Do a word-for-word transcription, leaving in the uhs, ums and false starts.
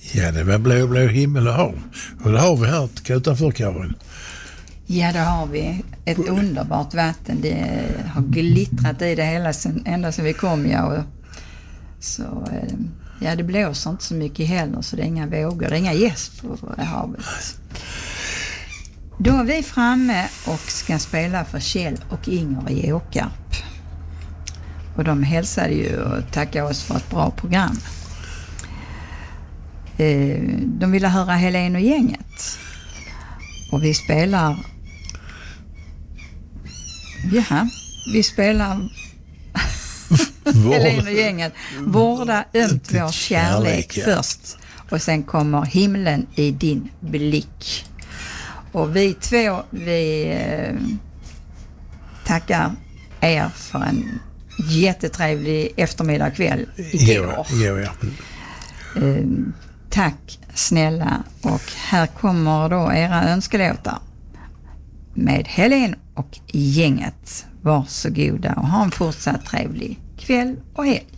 Ja, det var blå, blå himmel och hav. Och det har vi här utanför, Karin. Ja, det har vi. Ett underbart vatten. Det har glittrat i det hela sen, ända sedan vi kom. Ja, och så, ja, det blåser inte så mycket heller, så det är inga vågor, det är inga gäst på havet. Då är vi framme och ska spela för Kjell och Inger i Åkarp. Och de hälsade ju och tackade oss för ett bra program. De ville höra Helen och gänget. Och vi spelar... Ja, vi spelar... Helen och gänget. Vårda ömt vår kärlek ja. först. Och sen kommer Himlen i din blick. Och vi två, vi eh, tackar er för en jättetrevlig eftermiddag kväll igår. Ja, ja. Eh, tack snälla. Och här kommer då era önskelåtar med Helen och gänget. Varsågoda och ha en fortsatt trevlig kväll och helg.